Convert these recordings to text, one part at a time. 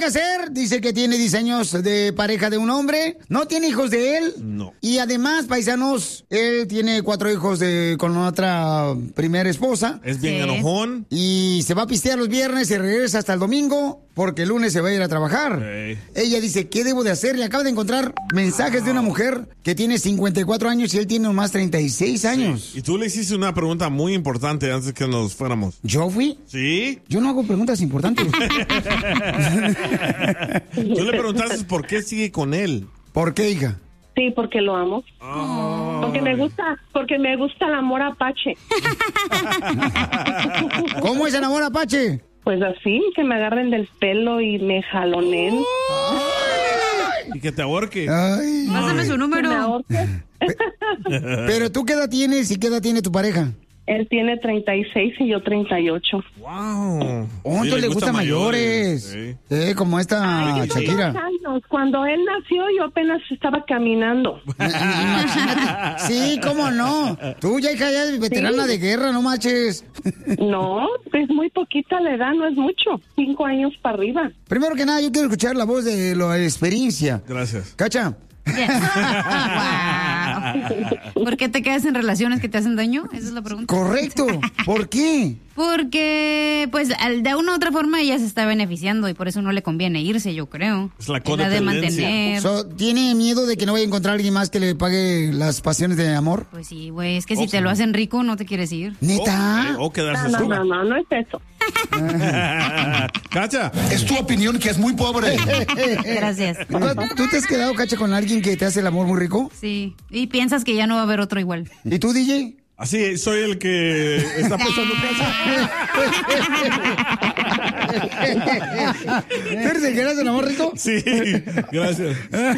hacer? Dice que tiene 10 años de pareja de un hombre. ¿No tiene hijos de él? No. Y además, paisanos, él tiene 4 hijos con otra primera esposa. Es bien enojón. Y se va a pistear los viernes y regresa hasta el domingo porque el lunes se va a ir a trabajar. Ella dice, ¿qué debo de hacer? Le acaba de encontrar mensajes de una mujer que tiene 54 años y él tiene nomás 36 años. Sí. Y tú le hiciste una pregunta muy importante antes que nos fuéramos. ¿Yo fui? Sí. Yo no hago preguntas importantes. Tú le preguntaste por qué sigue con él. ¿Por qué, hija? Sí, porque lo amo. Porque me gusta el amor apache. ¿Cómo es el amor apache? Pues así, que me agarren del pelo y me jalonen. Y que te ahorque. Pásame su número. Pero tú, ¿qué edad tienes y qué edad tiene tu pareja? Él tiene 36 y yo 38. ¡Wow! ¿Cuánto le gustan mayores? Sí. Como esta Shakira. Años. Cuando él nació, yo apenas estaba caminando. Imagínate. Sí, cómo no. Tú ya, hija, ya eres veterana de guerra, no manches. No, es muy poquita la edad, no es mucho. 5 años para arriba. Primero que nada, yo quiero escuchar la voz de la experiencia. Gracias. ¿Cacha? Wow. ¿Por qué te quedas en relaciones que te hacen daño? Esa es la pregunta. Correcto. ¿Por qué? Porque, pues, de una u otra forma ella se está beneficiando y por eso no le conviene irse, yo creo. Es la de codependencia. mantener. ¿Tiene miedo de que no vaya a encontrar a alguien más que le pague las pasiones de amor? Pues sí, güey, es que si te lo hacen rico no te quieres ir. ¿Neta? O quedarse No es eso. Cacha. Es tu opinión que es muy pobre. Gracias. ¿Tú te has quedado, Cacha, con alguien que te hace el amor muy rico? Sí, y piensas que ya no va a haber otro igual. ¿Y tú, DJ? Así, soy el que está pensando ¿Tú eres el que le hace el amor rico? Sí, gracias.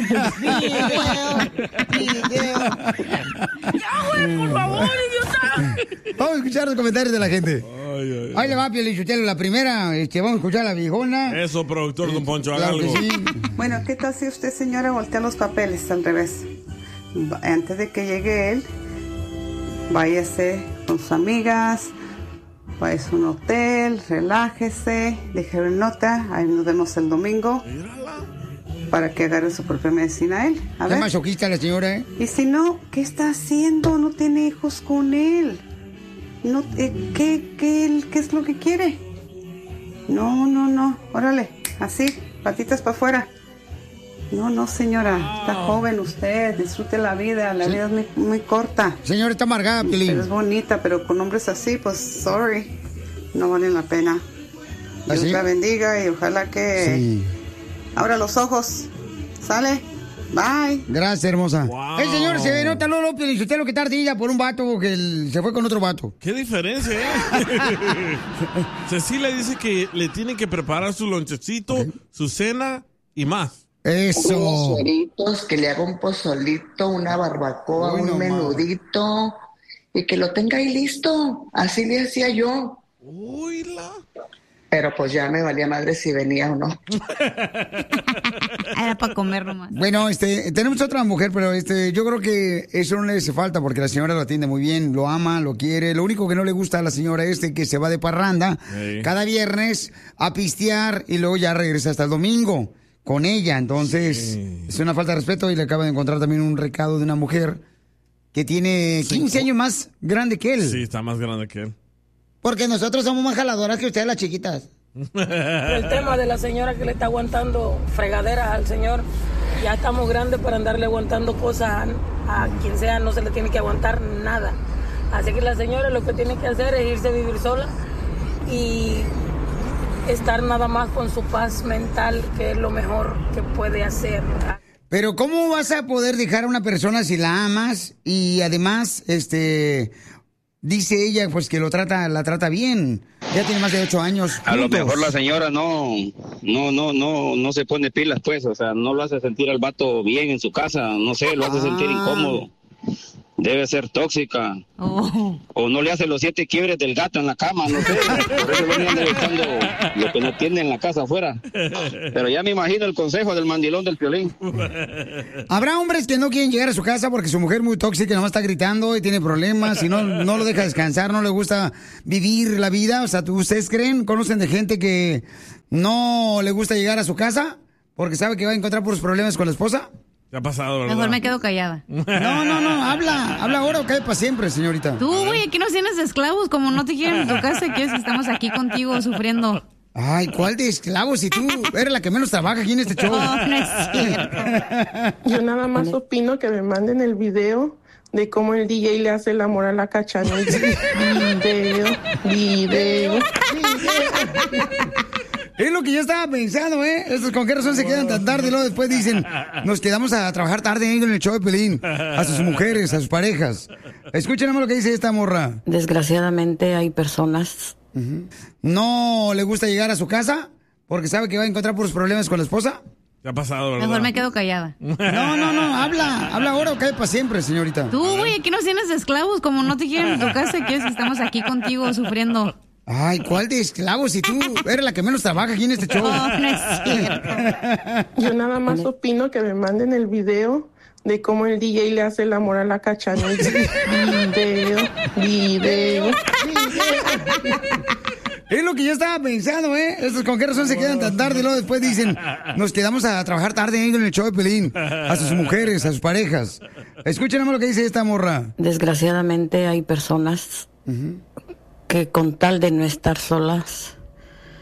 ¡Ya, güey, por favor, idiota! Vamos a escuchar los comentarios de la gente. Ahí le va, Piolichotelo, la primera. Vamos a escuchar a la viejona. Eso, productor Don Poncho, haga Claro que algo. sí. Bueno, ¿qué tal si usted, señora, voltea los papeles al revés? Antes de que llegue él, váyase con sus amigas, váyase a un hotel, relájese, déjele nota, ahí nos vemos el domingo para que agarre su propia medicina él. A Es ver. masoquista la señora, ¿eh? Y si no, ¿qué está haciendo? No tiene hijos con él. No, ¿qué es lo que quiere? No, órale, así, patitas para afuera. No, señora, está joven usted, disfrute la vida es muy, muy corta. Señora, está amargada, Piolín. Pero es bonita, pero con hombres así, pues, sorry, no valen la pena. Dios ¿Así? la bendiga y ojalá que Sí. abra los ojos. ¿Sale? Bye. Gracias, hermosa. Wow. El señor se nota luego, Piolichotelo, que está ardilla por un vato que se fue con otro vato. ¿Qué diferencia, Cecilia dice que le tienen que preparar su lonchecito, su cena y más. Eso. Unos sueritos, que le haga un pozolito, una barbacoa, un menudito y que lo tenga ahí listo. Así le hacía yo. Pero pues ya me valía madre si venía o no. Era para comer nomás. Bueno, tenemos otra mujer, pero yo creo que eso no le hace falta porque la señora lo atiende muy bien, lo ama, lo quiere. Lo único que no le gusta a la señora es que se va de parranda cada viernes a pistear y luego ya regresa hasta el domingo con ella. Entonces, es una falta de respeto y le acaba de encontrar también un recado de una mujer que tiene 15 años más grande que él. Sí, está más grande que él. Porque nosotros somos más jaladoras que ustedes, las chiquitas. El tema de la señora que le está aguantando fregaderas al señor, ya estamos grandes para andarle aguantando cosas a quien sea, no se le tiene que aguantar nada. Así que la señora lo que tiene que hacer es irse a vivir sola y estar nada más con su paz mental, que es lo mejor que puede hacer. Pero ¿cómo vas a poder dejar a una persona si la amas y además, dice ella, pues que la trata bien? Ya tiene más de 8 años juntos. A lo mejor la señora no se pone pilas, pues, o sea, no lo hace sentir al vato bien en su casa, no sé, lo hace sentir incómodo. Debe ser tóxica. O no le hace los 7 quiebres del gato en la cama, no sé. Por eso venían buscando lo que no tiene en la casa afuera. Pero ya me imagino el consejo del mandilón del Piolín. Habrá hombres que no quieren llegar a su casa porque su mujer es muy tóxica y nomás está gritando y tiene problemas y no lo deja descansar, no le gusta vivir la vida. O sea, ¿ustedes conocen de gente que no le gusta llegar a su casa porque sabe que va a encontrar puros problemas con la esposa? ¿Qué ha pasado, verdad? Mejor me quedo callada. No, habla ahora o cae para siempre, señorita. Tú, güey, aquí nos tienes de esclavos, como no te quieren en tu casa, quieres que estamos aquí contigo sufriendo. Ay, ¿cuál de esclavos? Si tú eres la que menos trabaja aquí en este show. No es cierto. Yo nada más opino que me manden el video de cómo el DJ le hace el amor a la Cachanilla. Video. Es lo que yo estaba pensando, ¿eh? Estos con qué razón se quedan tan tarde y luego después dicen, nos quedamos a trabajar tarde en el show de Pelín. A sus mujeres, a sus parejas. Escuchen lo que dice esta morra. Desgraciadamente hay personas... ¿No le gusta llegar a su casa porque sabe que va a encontrar puros problemas con la esposa? ¿Qué ha pasado, verdad? Mejor me quedo callada. No, habla ahora o cae para siempre, señorita. Tú, güey, aquí nos tienes de esclavos, como no te quieren en tu casa, quieres que estamos aquí contigo sufriendo. Ay, ¿cuál de esclavos? Si tú eres la que menos trabaja aquí en este show. No es cierto. Yo nada más opino que me manden el video de cómo el DJ le hace el amor a la Cachanilla. Video. Es lo que yo estaba pensando, ¿eh? Estos con qué razón se quedan tan tarde y luego después dicen, nos quedamos a trabajar tarde en el show de Pelín. A sus mujeres, a sus parejas. Escuchen lo que dice esta morra. Desgraciadamente hay personas que con tal de no estar solas